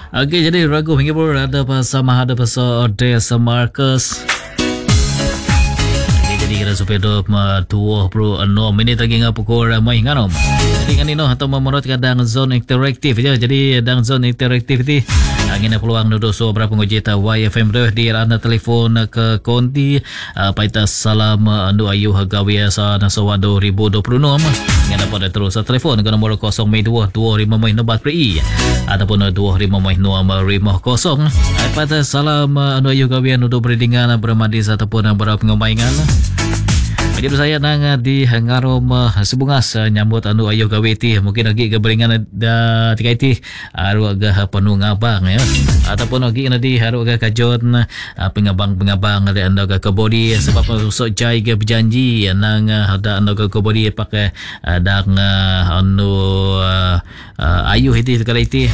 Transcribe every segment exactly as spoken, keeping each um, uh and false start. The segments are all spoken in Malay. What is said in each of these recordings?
Okey, jadi ragu menghibur ada bersama ada bersama Des Marcus. Okey, jadi kita supaya dua puluh enam minit lagi ngapa pukul ramai nganom. Jadi kan ini atau memerut kadang zone interaktif je. Jadi dalam zone interaktif ni angin peluang duduk so berapa ngojita Y F M dah di rana telefon ke konti paita salam andu ayu hagawi sa nasawa dua ribu dua puluh enam ngana pada terus telefon ke nombor kosong dua dua lima empat pri ataupun dua lima lima kosong paita salam andu ayu hagawi andu berdingan bermadi ataupun berapa pengomaingan. Jadi saya nang di ngarom sebungas nyambut anu ayo gawe ti mungkin lagi keberingan da tiga ti aru agak penuh ngabang ya ataupun lagi nanti haru agak kajon pengabang-pengabang ada anda ke body sebab sok jai ke berjanji nang ada anda ke body pakai dang anu ayu hiti sekali ti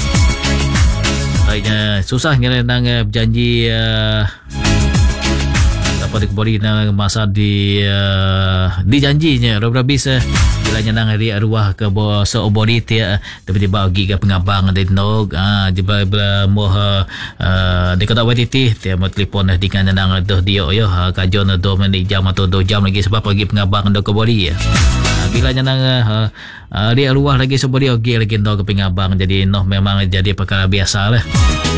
susah ngira nang berjanji pada kembali nang masa di uh, dijanjinya Rob Rabis bila nang hari arwah ke so body dia tiba-tiba pergi ke pengabang di nog ah tiba bila moh dia kata wadi ti dia mau telefon dah dengan nang dah dia yo kajon dua minit jam atau dua jam lagi sebab pergi pengabang dah ke body bila nang dia arwah lagi so body okey lagi dah ke pengabang jadi noh memang jadi perkara biasa lah.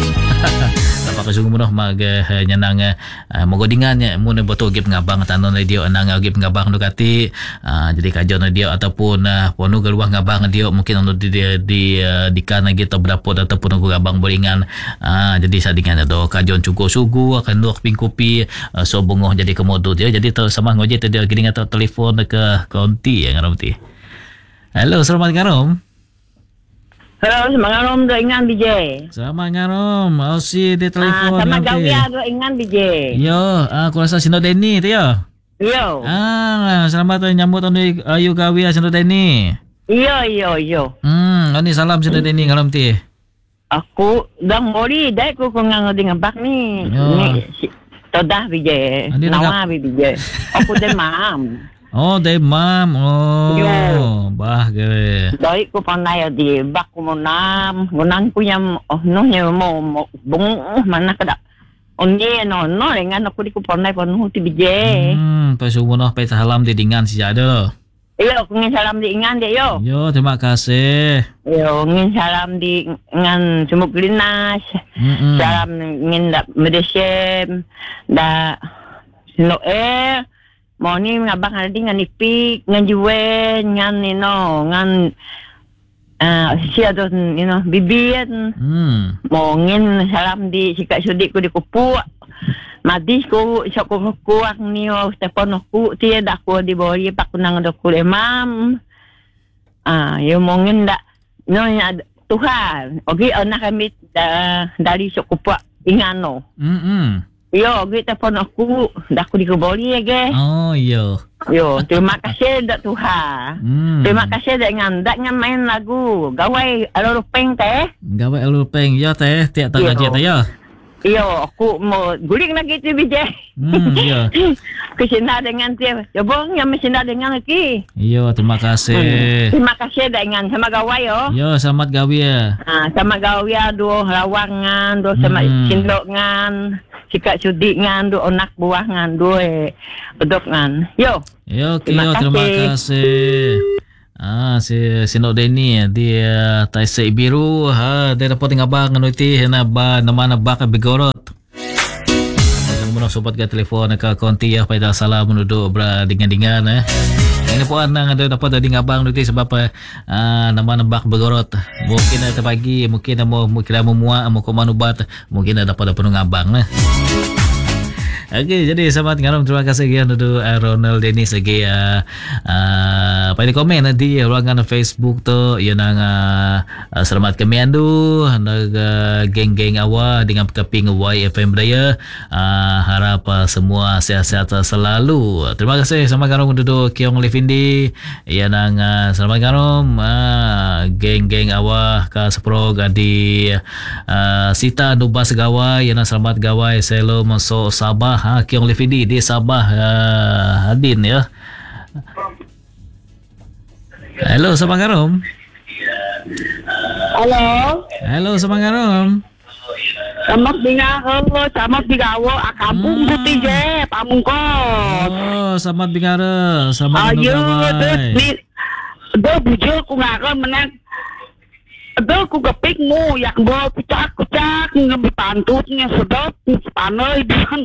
Apakah sungguh mudah mag nyanang uh, mogodingannya mun betul gip ngabang tanon dia nang gip ngabang tu kati uh, jadi kajon dia ataupun uh, ponu keluar ngabang dia mungkin untuk di di uh, di kana gitu berapa ataupun aku ngabang beringan uh, jadi sadingan tu kajon cukup sugu akan duk ping kopi uh, so bungoh jadi kemodu dia jadi tu sama ngoje dia gini atau telefon ke konti yang ngarom ti. Halo, selamat ngarom. Hello, semangat rom do ingan B J. Sama ngarom, ausi di telefon. Ah, sama gawia do ingan B J. Yo, aku rasa Sino Denny tu ya. Yo. Ah, selamat nyambut anu ayu gawia Sino Denny. Yo yo yo. Hmm, ani salam Sino Denny ngarom ti. Aku dang mori dai ku ko ngang dengan bak ni. Ni todah B J. Nawa B J. Aku de mam. Oh, dari mam. Oh, yo. Bah ke. Dai ko panai di bak ko monam, ngonan punya oh no nya mo bung mana kada. Onye no no dengan aku di ko panai panu ti B J. Hmm, pa sumono pa salam di dingan si jado. Yo, ngin salam di ingan de yo. Yo, terima kasih. Yo, ngin salam di ngan sumuk linas. Mm-mm. Salam ngin da medesem da sino eh Moni ngabang ada dengan ipik, ngan juwen, ngan you know, ngan uh, siapa tu, you know, bibian. Hmm. Mungkin salam di sikat sudik ku di kupuk. Madis ku sok ku kuak ni o telefon ku tiada dak ku di bawah pak nang dok ku imam. Ah, yo mungkin dak no ya Tuhan. Okey anak kami dari sok kupuk ingano. Hmm. Yo, gue telepon aku, dah aku dikeboli ya, ge. Oh, yo. Yo, terima kasih dak Tuhan. Hmm. Terima kasih dak ngan, dak ngan main lagu. Gawai alur peng teh. Gawai alur peng ya teh, tiap tak ngaji teh ya. Yo, aku mau guling lagi tu B J. Hmm, yo. Kesina dengan dia. Yo, bong yang mesina dengan lagi. Yo, terima kasih. Hmm. Terima kasih dak ngan sama gawai yo. Yo, selamat gawe ya. Ah, sama gawai do lawangan, do sama hmm. cindokan. Sikat sudik ngan do anak buah ngan do eh bedok ngan. Yo. Yo, okay, terima, yo, terima kasih. Ah, si Sino Denny dia taisai biru ha dia dapat ngabang anu ti na ba nama na ba ka bigorot. Muna sobat ka telefon ka konti ya pada salam menudu bra dengan-dengan eh. Ini puan nang ada dapat dari ngabang tu sebab ah nama nembak begorot. Mungkin ada pagi, mungkin mau mungkin mau muak, mau komanubat, mungkin ada dapat penuh ngabang lah. Okey, jadi selamat ngarom, terima kasih gian untuk uh, Ronald Dennis lagi uh, uh, pada komen nanti ruangan Facebook tu ya nang uh, uh, selamat kemiandu nang uh, geng-geng awak dengan keping Y F M daya uh, harap uh, semua sihat-sihat selalu. Terima kasih selamat ngarom untuk Kiong Levindi ya nang uh, selamat ngarom uh, geng-geng awak ka seprog di uh, Sita Nubas Gawai ya nang selamat gawai selo masuk Sabah ha Kiong Levindi di Sabah uh, Hadin ya. Halo, Samangarom. Halo. Halo, Samangarom. Sama bingaho, sama bigawo, akampung Hmm. putih je, pamungkos. Oh, selamat bingara. Selamat Ayo, terus gawai. ni, do bujur ku ngakon menang. Do ku kepik mu, yak bo kucak kucak, ngambil pantutnya sedap, panai dengan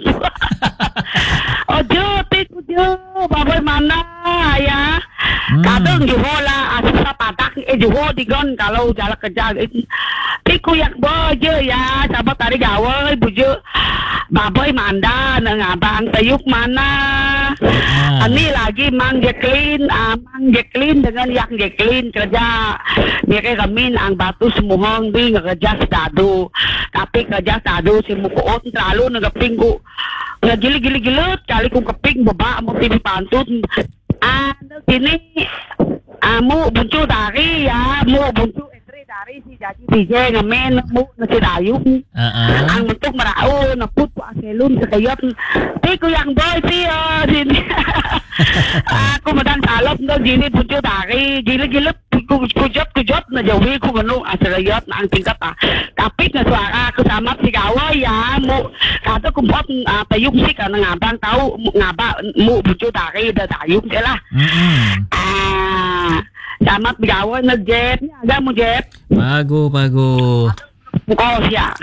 Ojo, tik ojo, babai mana ya? Hmm. Kadang juho lah, asal patak eh juho digon kalau jalan kerja. Tiku yak bo je ya, sahabat tadi gawai bujur. Babai manda nang abang tayuk mana? Ah. Ini lagi Mang Jacqueline, ah, Mang Jacqueline dengan yang Jacqueline kerja. Mereka kami ang batu semuhong di ngekerja sedadu. Tapi kerja sedadu si mukuot terlalu ngeping ku. Ngegili-gili-gilut kali ku keping bebak mau tibi pantut. Ah, sini amu buncu dari ya, mu buncu estri dari si jadi D J ngamen mu nasi dayung. Ah, ah. Ang bentuk merau neput ku aselun sekayat. Tiku yang boy sih oh, sini. Aku madan salop ndo gini buncu dari gila-gila ku kujot kujot na jawi ku nganu aserayat na ang tingkat ah. Tapi na suara aku sama si gawai ya mu kata kumpot uh, tayung sih karena ngabang tahu mu- ngaba mu buncu dari da tayung je lah. Mm-mm. Ah, sama si gawai ngejep ada mu jep. Bagus, bagus. Oh siya.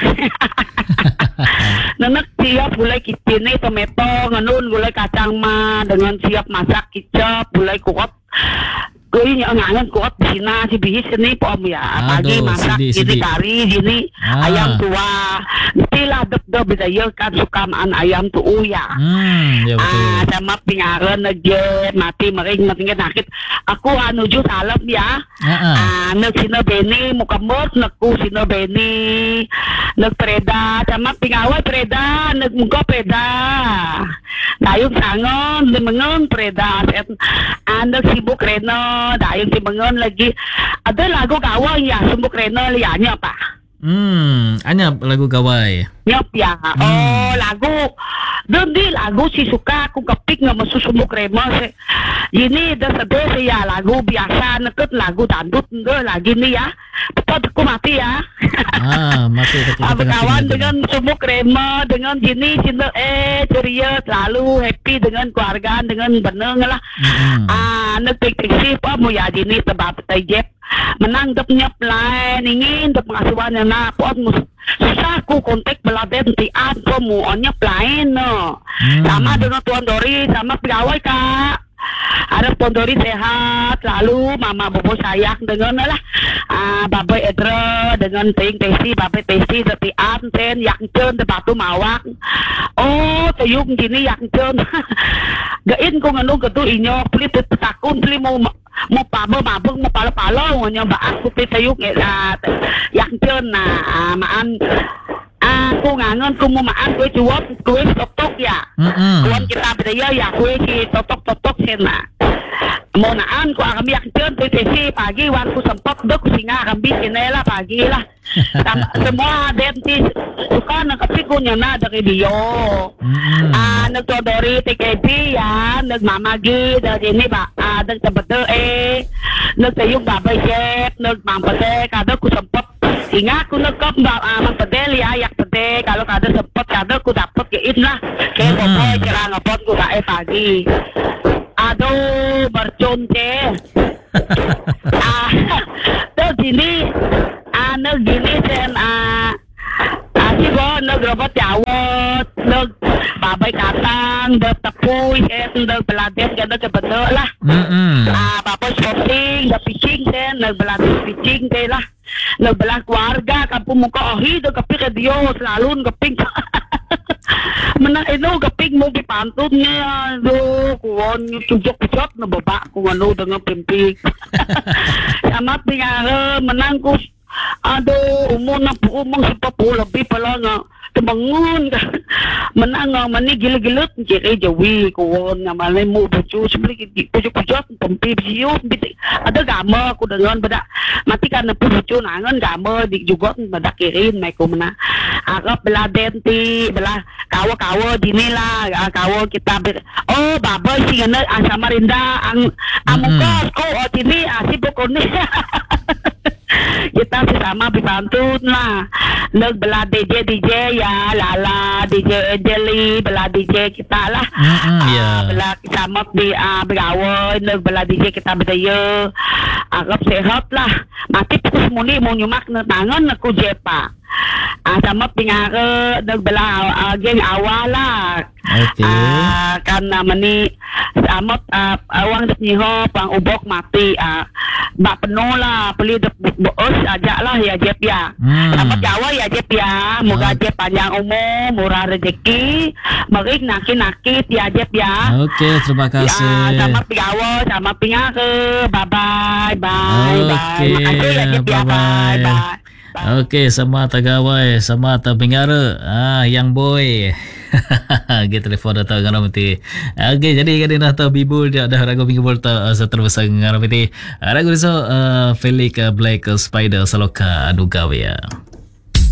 Nanak siap gulai kitini tomato nganun gulai kacang ma dengan siap masak kicap gulai kuat. Kuy ngangan kuat Cina si bihis ini pom ya. Pagi Aduh, masak sidi, gini sidi. kari gini Ah. ayam tua. Mestilah dep-dep bisa kan suka maan ayam tuh ya. Hmm, ya betul. Ah, sama pingaran aja mati mering mati sakit. Aku anuju salep ya. Ah, ah. Ah, nag sino Beni muka mot nagku sino Beni nag preda sama pingawai preda nag muka preda dayung sangon dimengon preda set anak sibuk reno dayung dimengon lagi ada lagu kawang ya sibuk reno lianya apa Hmm, anyap lagu gawai. nyop ya oh lagu doon di lagu si suka aku kepik nggak masusumuk remo se ini dah sedih ya lagu biasa neket lagu dandut enggak lagi nih ya betul aku mati ya Ah, mati tak apa kawan dengan sumuk remo dengan gini cinta eh ceria selalu happy dengan keluarga dengan bener lah Mm-mm. ah netik sih apa mau ya gini sebab tajep menang dep nyep lain ingin dep pengasuhan yang na pot mus susah ku kontak beladen ti apa mu onyep lain no Hmm. sama dengan Tuan Dori sama pegawai kak ada Tuan Dori sehat lalu mama bobo sayang dengan lah ah babai edra dengan ting tesi babai tesi seti anten yang cen de batu mawak oh tayung gini yang cen gain ko nganu getu inyo pli petakun pli mau mau pabo mabeng mau palo palo nyoba aku tayung eh yang cen nah maan aku ngangon ku mau maan kue cuap kue totok ya Mm-mm. kuan kita berdaya ya kue si totok totok sena mau naan ku akan biak cen kue tesi pagi waktu sempat dok singa akan bikin lah pagi lah Sama- semua denti suka nakapi ku nyana dari bio Mm-mm. ah nagtodori T K B ya nagmamagi dari ini ba ah nagtabado eh nagtayong babay chef nagmampate kada ku sempat inga ku nagkap ba ah, magpadel ya yak pade kalau kada sempat kada ku dapat kiin lah kaya Mm-mm. boboy kira ngapot ku kae pagi aduh berconte ah tuh gini ah nag gini sen ah Asi ko, nagrobot yawot, nag babay katang, nag tapuy, et, nag beladet, ganda sa bato lah. Mm-mm. Ah, tapos posting, nag pitching, sen, nag beladet pitching, kay lah. Nag belah keluarga, kampung muka, oh, hido, kapik ka Diyos, lalun, kapik. Menang ino, kapik mo, pipantun niya, do, kuwan, tujok-tujok, nababa, kung ano, dengan pimpik. Samat, nga, menang ko, aduh umur na po umong si Papu lebih pala nga tumangun ka menang nga mani gila-gilat kaya jawi kuwan nga malay mo bucu sebeli pujuk-pujuk tempi siyo ada gama aku dengan beda mati kan na bucu nangan gama di juga beda kirin may ko mana agak bela denti bela kawa-kawa dini lah kawa kita ber oh baboy si nga ang Samarinda ang among Mm-mm. kos ko o dini asip ko ni Kita bersama berpantun lah. Nag bela D J D J ya, Lala D J Angeli, bela D J kita lah. Mm-mm, ya. Ah, bela kita mak di ah, berawal, nag bela D J kita berdaya. Agak sehat lah. Mati pukus muli mau nyumak na tangan aku jepa. Ah, sama pingara nag bela ah, geng awal lah. Okey. Ah, karena meni sama ah, awang dak nyiho pang ubok mati ah. Bak penuh lah, beli bos ajak lah ya Jep ya. Hmm. Sama Jawa ya Jep ya. Moga Ah. Jep panjang umur, murah rezeki, merik nakit-nakit ya Jep ya. Okey, terima kasih. Ya, sama Jawa, sama pingara. Bye bye, bye, Okey, bye. Makasih ya Jep ya, bye, bye-bye. bye. Okey, sama tagawai, sama tabingara. Ah, yang boy. Gitu telefon datang dengan ramati. Okey, jadi kan dah tahu bibul dia dah ragu bibul ta seterbesar dengan ramati. Ragu so uh, Felix Black Spider Saloka Adugawe ya.